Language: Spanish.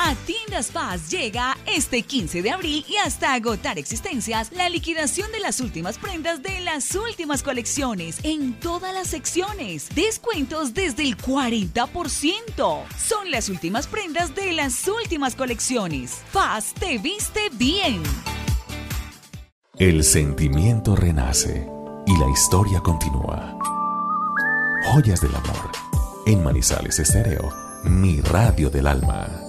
A Tiendas Paz llega este 15 de abril y hasta agotar existencias la liquidación de las últimas prendas de las últimas colecciones en todas las secciones. Descuentos desde el 40%. Son las últimas prendas de las últimas colecciones. Paz te viste bien. El sentimiento renace y la historia continúa. Joyas del amor. En Manizales Estéreo, mi radio del alma.